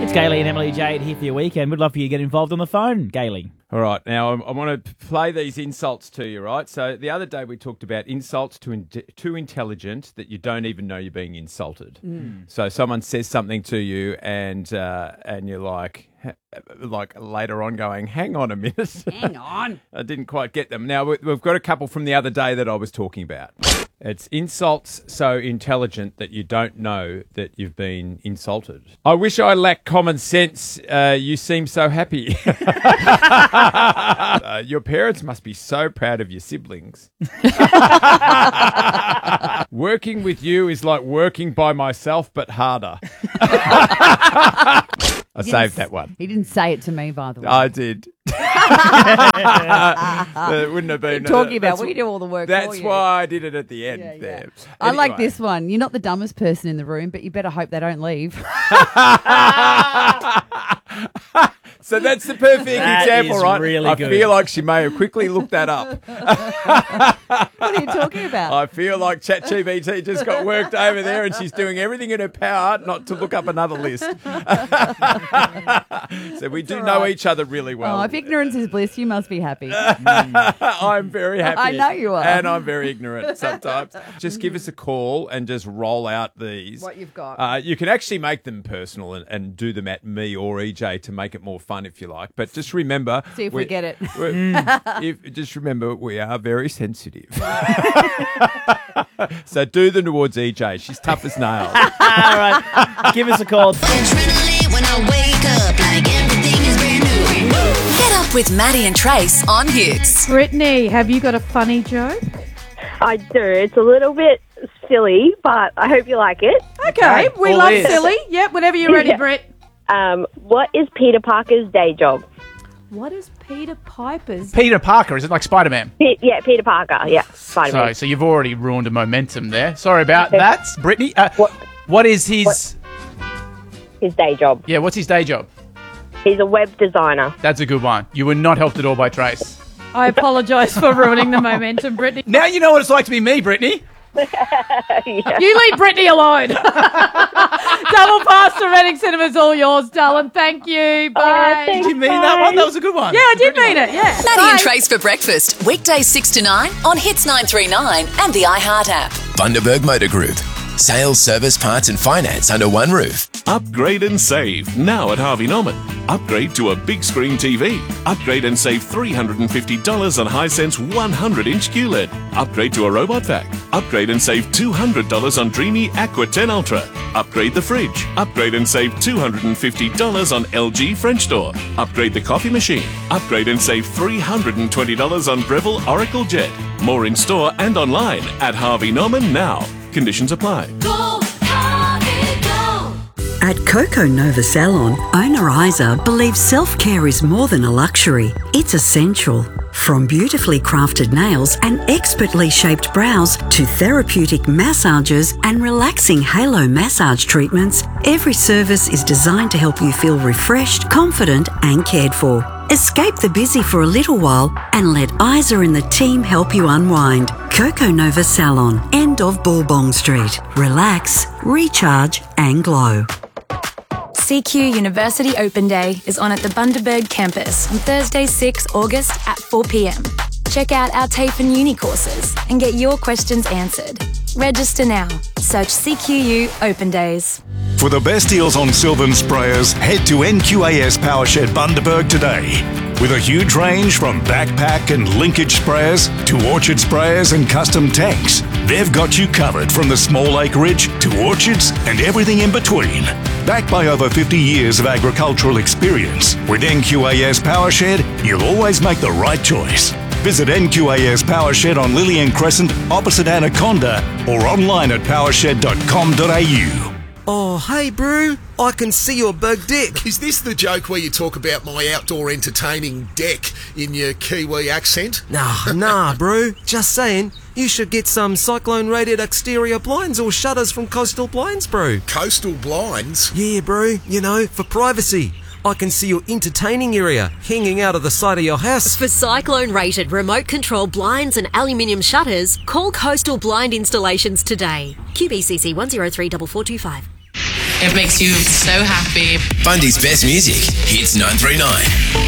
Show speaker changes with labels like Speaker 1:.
Speaker 1: It's Gailey and Emily Jade here for your weekend. We'd love for you to get involved on the phone, Gailey.
Speaker 2: All right, now I want to play these insults to you, right? So the other day we talked about insults too intelligent that you don't even know you're being insulted. So someone says something to you and you're like later on going, hang on a minute.
Speaker 3: Hang on.
Speaker 2: I didn't quite get them. Now we've got a couple from the other day that I was talking about. It's insults so intelligent that you don't know that you've been insulted. I wish I lacked common sense. You seem so happy. Your parents must be so proud of your siblings. Working with you is like working by myself, but harder. I saved that one.
Speaker 3: He didn't say it to me, by the way.
Speaker 2: I did. It wouldn't have been
Speaker 3: talking about we do all the work.
Speaker 2: That's
Speaker 3: for you.
Speaker 2: why I did it at the end there.
Speaker 3: Anyway. I like this one. You're not the dumbest person in the room, but you better hope they don't leave.
Speaker 2: So that's the perfect
Speaker 1: That
Speaker 2: example,
Speaker 1: is
Speaker 2: right?
Speaker 1: really
Speaker 2: I
Speaker 1: good.
Speaker 2: feel like she may have quickly looked that up.
Speaker 3: What are you talking about?
Speaker 2: I feel like ChatGPT just got worked over there and she's doing everything in her power not to look up another list. So we do know each other really well.
Speaker 3: Oh, if ignorance is bliss, you must be happy.
Speaker 2: I'm very happy.
Speaker 3: I know you are.
Speaker 2: And I'm very ignorant sometimes. Just give us a call and just roll out these.
Speaker 3: What you've got.
Speaker 2: You can actually make them personal and do them at me or EJ to make it more fun if you like. But just remember...
Speaker 3: See if we get it.
Speaker 2: Just remember, we are very sensitive. So do them towards EJ. She's tough as nails.
Speaker 1: All right, give us a call.
Speaker 4: Adrenaline when I wake up, like everything is brand new. Get up with Maddie and Trace on Hits.
Speaker 5: Brittany, have you got a funny joke?
Speaker 6: I do. It's a little bit silly, but I hope you like it.
Speaker 5: Okay, we
Speaker 1: all
Speaker 5: love
Speaker 1: ears.
Speaker 5: silly. Yep, whenever you're ready,
Speaker 6: Yeah.
Speaker 5: Britt.
Speaker 6: What is Peter Parker's day job?
Speaker 5: What is Peter Piper's?
Speaker 7: Peter Parker, is it like Spider-Man?
Speaker 6: Peter Parker. Yeah, Spider-Man.
Speaker 7: So you've already ruined a momentum there. Sorry about that. Brittany, what is his...
Speaker 6: His day job.
Speaker 7: Yeah, what's his day job?
Speaker 6: He's a web designer.
Speaker 7: That's a good one. You were not helped at all by Trace.
Speaker 5: I apologise for ruining the momentum, Brittany.
Speaker 7: Now you know what it's like to be me, Brittany.
Speaker 5: You leave Brittany alone. Double pass to Reading Cinemas, all yours, darling. Thank you. Bye.
Speaker 6: thanks.
Speaker 7: Did you mean that one? That was a good one.
Speaker 5: Yeah, I did mean it. Yeah.
Speaker 4: Maddie
Speaker 5: Bye.
Speaker 4: and Trace for breakfast, weekdays 6 to 9 on Hits 939 and the iHeart app.
Speaker 8: Bundaberg Motor Group. Sales, service, parts and finance under one roof.
Speaker 9: Upgrade and save now at Harvey Norman. Upgrade to a big screen TV. Upgrade and save $350 on Hisense 100-inch QLED. Upgrade to a robot vac. Upgrade and save $200 on Dreamy Aqua 10 Ultra. Upgrade the fridge. Upgrade and save $250 on LG French door. Upgrade the coffee machine. Upgrade and save $320 on Breville Oracle Jet. More in store and online at Harvey Norman now. Conditions apply.
Speaker 10: At Coco Nova Salon, owner Isa believes self-care is more than a luxury. It's essential. From beautifully crafted nails and expertly shaped brows to therapeutic massages and relaxing halo massage treatments, every service is designed to help you feel refreshed, confident and cared for. Escape the busy for a little while and let Isa and the team help you unwind. Coco Nova Salon, end of Bourbon Street. Relax, recharge and glow.
Speaker 11: CQ University Open Day is on at the Bundaberg campus on Thursday, 6 August at 4 p.m. Check out our TAFE and Uni courses and get your questions answered. Register now. Search CQU Open Days.
Speaker 9: For the best deals on Sylvan sprayers, head to NQAS Powershed Bundaberg today. With a huge range from backpack and linkage sprayers to orchard sprayers and custom tanks, they've got you covered from the small acreage to orchards and everything in between. Backed by over 50 years of agricultural experience, with NQAS Powershed, you'll always make the right choice. Visit NQAS Powershed on Lillian Crescent opposite Anaconda or online at powershed.com.au.
Speaker 8: Oh, hey, Brew. I can see your big dick.
Speaker 12: Is this the joke where you talk about my outdoor entertaining deck in your Kiwi accent?
Speaker 8: Nah, Brew. Just saying, you should get some cyclone-rated exterior blinds or shutters from Coastal Blinds, Brew.
Speaker 12: Coastal Blinds?
Speaker 8: Yeah, Brew. You know, for privacy. I can see your entertaining area hanging out of the side of your house.
Speaker 13: For cyclone-rated remote-control blinds and aluminium shutters, call Coastal Blind Installations today. QBCC 1034425.
Speaker 14: It makes you so happy.
Speaker 15: Bundy's best music, Hits 939.